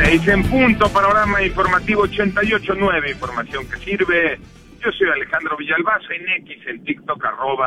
6 en punto, panorama informativo 88.9, información que sirve. Yo soy Alejandro Villalbazo, en X, en TikTok,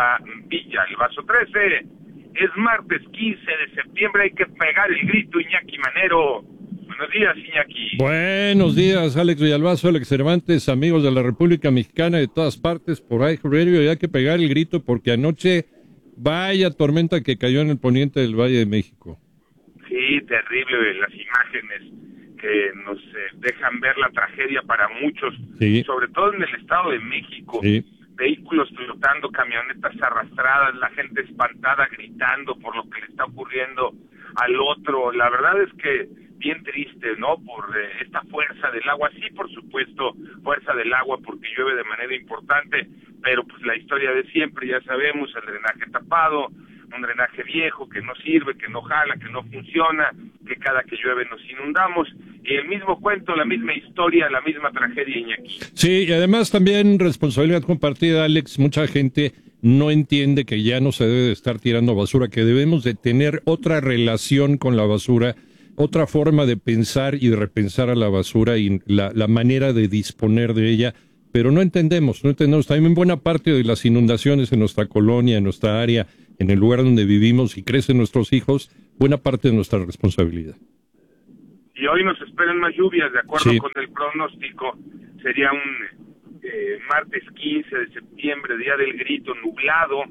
@Villalbazo13. Es martes 15 de septiembre, hay que pegar el grito, Iñaki Manero. Buenos días, Iñaki. Buenos días, Alex Villalbazo, Alex Cervantes, amigos de la República Mexicana de todas partes, por ahí, y hay que pegar el grito porque anoche, vaya tormenta que cayó en el poniente del Valle de México. Sí, terrible, las imágenes que nos dejan ver la tragedia para muchos, sí, sobre todo en el Estado de México. Sí. Vehículos flotando, camionetas arrastradas, la gente espantada gritando por lo que le está ocurriendo al otro. La verdad es que bien triste, ¿no? Por esta fuerza del agua. Sí, por supuesto, fuerza del agua porque llueve de manera importante, pero pues la historia de siempre, ya sabemos, el drenaje tapado, un drenaje viejo que no sirve, que no jala, que no funciona, que cada que llueve nos inundamos, y el mismo cuento, la misma historia, la misma tragedia, Iñaki. Sí, y además también responsabilidad compartida, Alex. Mucha gente no entiende que ya no se debe de estar tirando basura, que debemos de tener otra relación con la basura, otra forma de pensar y de repensar a la basura y la manera de disponer de ella, pero no entendemos también buena parte de las inundaciones en nuestra colonia, en nuestra área, en el lugar donde vivimos y crecen nuestros hijos, buena parte de nuestra responsabilidad. Y hoy nos esperan más lluvias, de acuerdo con el pronóstico. Sería un martes 15 de septiembre, día del grito, nublado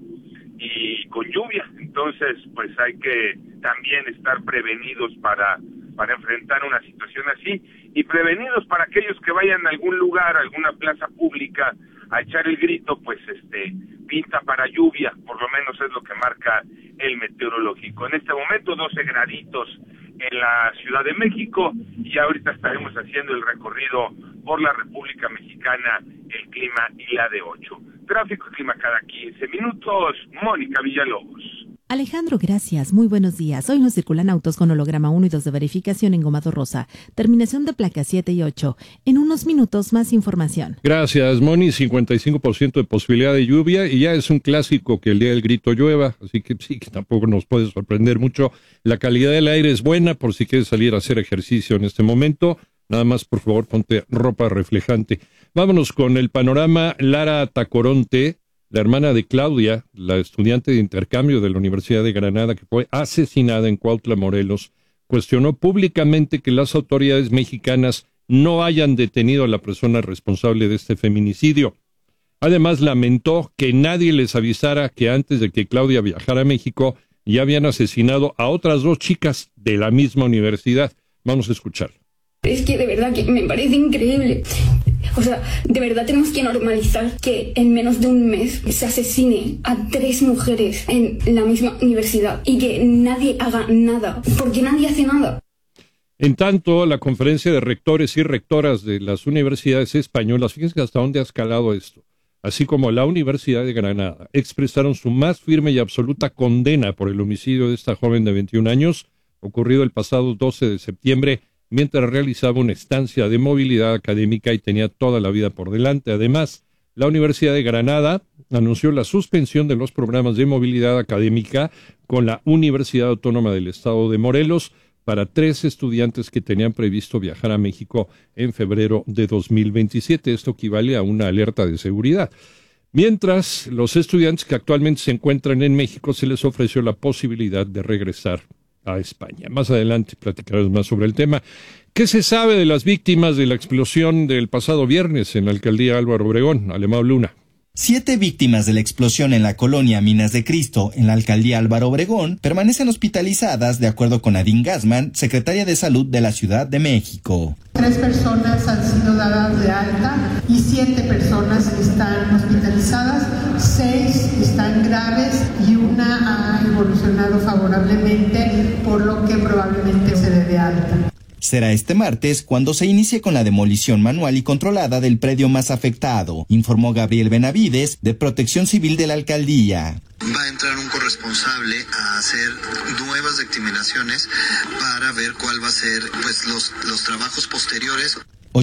y con lluvia. Entonces, pues hay que también estar prevenidos para enfrentar una situación así, y prevenidos para aquellos que vayan a algún lugar, a alguna plaza pública, a echar el grito, pues pinta para lluvia, por lo menos es lo que marca el meteorológico. En este momento 12 graditos en la Ciudad de México, y ahorita estaremos haciendo el recorrido por la República Mexicana, el clima y la de 8. Tráfico y clima cada 15 minutos, Mónica Villalobos. Alejandro, gracias. Muy buenos días. Hoy nos circulan autos con holograma 1 y 2 de verificación en Gomado Rosa. Terminación de placas 7 y 8. En unos minutos más información. Gracias, Moni. 55% de posibilidad de lluvia y ya es un clásico que el día del grito llueva. Así que sí, que tampoco nos puede sorprender mucho. La calidad del aire es buena por si quieres salir a hacer ejercicio en este momento. Nada más, por favor, ponte ropa reflejante. Vámonos con el panorama. Lara Tacoronte, la hermana de Claudia, la estudiante de intercambio de la Universidad de Granada que fue asesinada en Cuautla, Morelos, cuestionó públicamente que las autoridades mexicanas no hayan detenido a la persona responsable de este feminicidio. Además, lamentó que nadie les avisara que antes de que Claudia viajara a México ya habían asesinado a otras 2 chicas de la misma universidad. Vamos a escucharlo. Es que de verdad que me parece increíble. O sea, de verdad tenemos que normalizar que en menos de un mes se asesine a 3 mujeres en la misma universidad y que nadie haga nada, porque nadie hace nada. En tanto, la conferencia de rectores y rectoras de las universidades españolas, fíjense hasta dónde ha escalado esto, así como la Universidad de Granada, expresaron su más firme y absoluta condena por el homicidio de esta joven de 21 años, ocurrido el pasado 12 de septiembre, mientras realizaba una estancia de movilidad académica y tenía toda la vida por delante. Además, la Universidad de Granada anunció la suspensión de los programas de movilidad académica con la Universidad Autónoma del Estado de Morelos para 3 estudiantes que tenían previsto viajar a México en febrero de 2027. Esto equivale a una alerta de seguridad. Mientras, los estudiantes que actualmente se encuentran en México se les ofreció la posibilidad de regresar a España. Más adelante platicaremos más sobre el tema. ¿Qué se sabe de las víctimas de la explosión del pasado viernes en la alcaldía Álvaro Obregón? Alemão Luna. 7 víctimas de la explosión en la colonia Minas de Cristo, en la alcaldía Álvaro Obregón, permanecen hospitalizadas, de acuerdo con Nadine Gassman, secretaria de Salud de la Ciudad de México. 3 personas han sido dadas de alta y 7 personas están hospitalizadas, 6 están graves y una ha evolucionado favorablemente, por lo que probablemente se dé de alta. Será este martes cuando se inicie con la demolición manual y controlada del predio más afectado, informó Gabriel Benavides, de Protección Civil de la alcaldía. Va a entrar un corresponsable a hacer nuevas dictaminaciones para ver cuál va a ser los trabajos posteriores.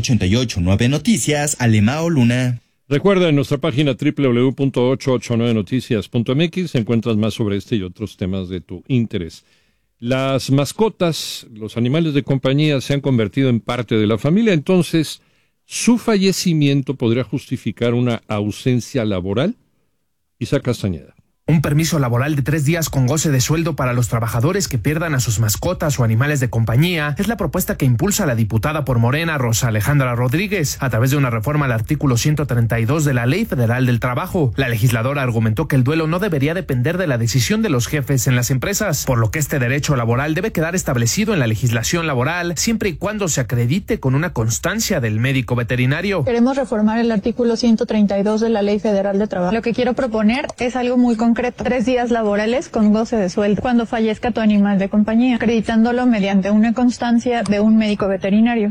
88.9 Noticias, Alemão Luna. Recuerda, en nuestra página www.889noticias.mx encuentras más sobre este y otros temas de tu interés. Las mascotas, los animales de compañía se han convertido en parte de la familia, entonces su fallecimiento podría justificar una ausencia laboral. Isaac Castañeda. Un permiso laboral de 3 días con goce de sueldo para los trabajadores que pierdan a sus mascotas o animales de compañía es la propuesta que impulsa la diputada por Morena, Rosa Alejandra Rodríguez, a través de una reforma al artículo 132 de la Ley Federal del Trabajo. La legisladora argumentó que el duelo no debería depender de la decisión de los jefes en las empresas, por lo que este derecho laboral debe quedar establecido en la legislación laboral, siempre y cuando se acredite con una constancia del médico veterinario. Queremos reformar el artículo 132 de la Ley Federal de Trabajo. Lo que quiero proponer es algo muy concreto. 3 días laborales con goce de sueldo cuando fallezca tu animal de compañía, acreditándolo mediante una constancia de un médico veterinario.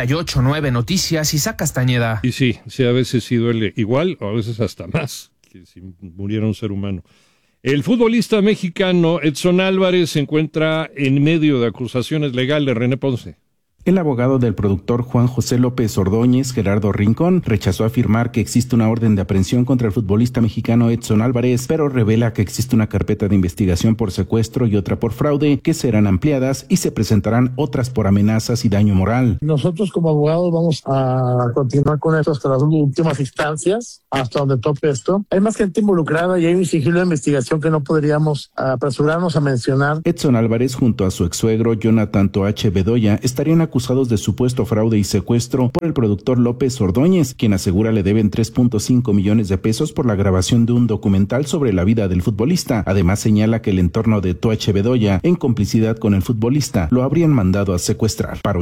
88.9 Noticias, Isaac Castañeda. Y sí, a veces sí duele igual o a veces hasta más que si muriera un ser humano. El futbolista mexicano Edson Álvarez se encuentra en medio de acusaciones legales. René Ponce. El abogado del productor Juan José López Ordóñez, Gerardo Rincón, rechazó afirmar que existe una orden de aprehensión contra el futbolista mexicano Edson Álvarez, pero revela que existe una carpeta de investigación por secuestro y otra por fraude, que serán ampliadas y se presentarán otras por amenazas y daño moral. Nosotros como abogados vamos a continuar con esto hasta las últimas instancias, hasta donde tope esto. Hay más gente involucrada y hay un sigilo de investigación que no podríamos apresurarnos a mencionar. Edson Álvarez junto a su ex-suegro Jonathan Toache Bedoya estarían acusados de supuesto fraude y secuestro por el productor López Ordóñez, quien asegura le deben 3.5 millones de pesos por la grabación de un documental sobre la vida del futbolista. Además señala que el entorno de Toache Bedoya, en complicidad con el futbolista, lo habrían mandado a secuestrar. Para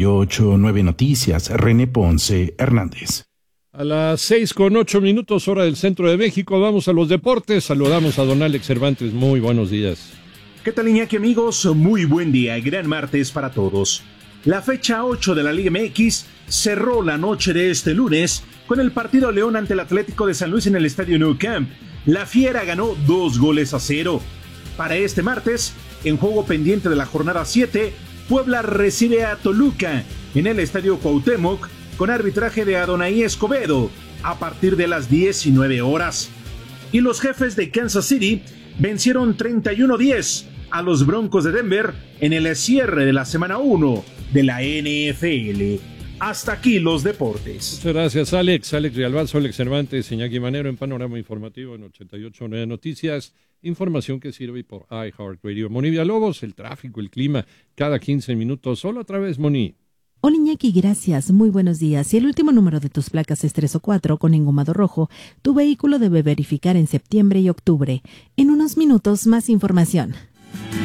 88.9 Noticias, René Ponce Hernández. A las 6:08 hora del centro de México, vamos a los deportes. Saludamos a don Alex Cervantes. Muy buenos días. ¿Qué tal, Iñaki, amigos? Muy buen día, gran martes para todos. La fecha 8 de la Liga MX cerró la noche de este lunes con el partido León ante el Atlético de San Luis en el Estadio Nou Camp. La Fiera ganó 2-0. Para este martes, en juego pendiente de la jornada 7, Puebla recibe a Toluca en el Estadio Cuauhtémoc con arbitraje de Adonai Escobedo a partir de las 19 horas. Y los Jefes de Kansas City vencieron 31-10 a los Broncos de Denver en el cierre de la semana 1 de la NFL. Hasta aquí los deportes. Muchas gracias, Alex. Alex Realbazo, Alex Cervantes, Iñaki Manero en Panorama Informativo en 88.9 Noticias. Información que sirve por iHeartRadio. Moni Villalobos, el tráfico, el clima, cada 15 minutos. Solo otra vez, Moni. Hola Iñaki, gracias, muy buenos días. Si el último número de tus placas es 3 o 4 con engomado rojo, tu vehículo debe verificar en septiembre y octubre. En unos minutos, más información.